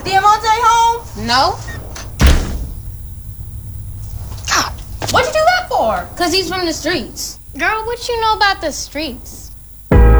Diamante home? No. God, what'd you do that for? Because he's from the streets. Girl, what you know about the streets?